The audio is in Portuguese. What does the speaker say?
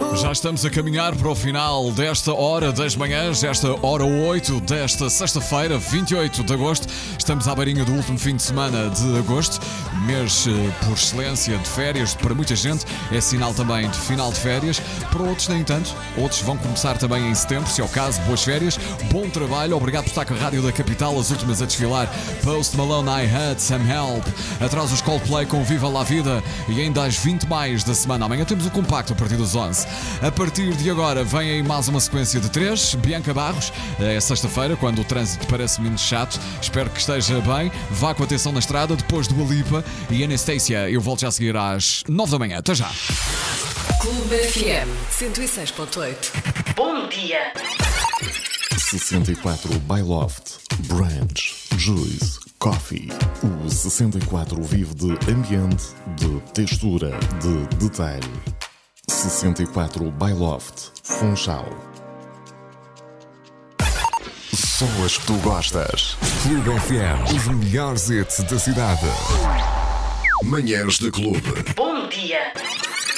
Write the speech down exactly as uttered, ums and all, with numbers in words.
Já estamos a caminhar para o final desta hora das manhãs, esta hora oito desta sexta-feira, vinte e oito de agosto. Estamos à beirinha do último fim de semana de agosto, mês por excelência de férias para muita gente, é sinal também de final de férias. Para outros nem tanto, outros vão começar também em setembro, se é o caso. Boas férias, bom trabalho, obrigado por estar com a Rádio da Capital, as últimas a desfilar. Post Malone, I Had Some Help, atrás os Coldplay com Viva La Vida e ainda às vinte mais da semana. Amanhã temos o compacto a partir das onze. A partir de agora vem aí mais uma sequência de três. Bianca Barros, é sexta-feira, quando o trânsito parece menos chato. Espero que esteja bem. Vá com atenção na estrada, depois do Alipa e Anastasia. Eu volto já a seguir às nove da manhã. Até já. Clube F M cento e seis ponto oito. Bom dia. sessenta e quatro by Loft, Branch, Juice, Coffee. O sessenta e quatro vive de ambiente, de textura, de detalhe. sessenta e quatro by Loft, Funchal. Só as que tu gostas. Clube F M, os melhores hits da cidade. Manhãs de Clube. Bom dia.